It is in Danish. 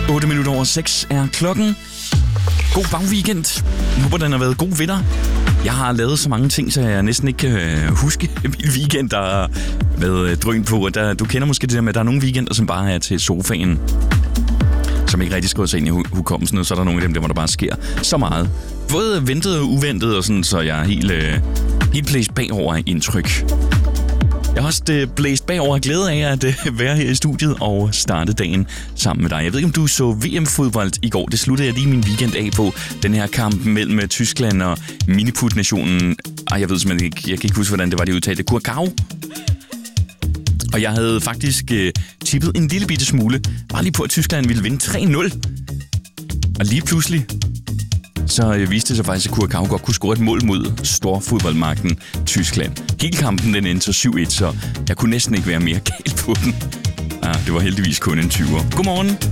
6 er klokken. God bagweekend. Jeg håber, den har været god ved dig. Jeg har lavet så mange ting, så jeg næsten ikke kan huske min weekend, der har været drøn på. Du kender måske det der med, at der er nogle weekender, som bare er til sofaen, som ikke rigtig skriver sig ind i hukommelsen, og så er der nogle af dem, hvor der bare sker så meget. Både ventet og uventet, og sådan, så jeg er helt blæst bagover af indtryk. Jeg har også blæst bagover af glæde af at være her i studiet og starte dagen sammen med dig. Jeg ved ikke, om du så VM-fodbold i går. Det sluttede jeg lige min weekend af på. Den her kamp mellem Tyskland og Miniput-nationen. Jeg ved simpelthen ikke, jeg kan ikke huske, hvordan det var, de udtalte. Curacao. Og jeg havde faktisk tippet en lille bitte smule, bare lige på, at Tyskland ville vinde 3-0. Og lige pludselig så viste det sig faktisk, at Curacao godt kunne score et mål mod storfodboldmagten Tyskland. Hele kampen den endte 7-1, så jeg kunne næsten ikke være mere galt på den. Det var heldigvis kun en 20'er. Godmorgen.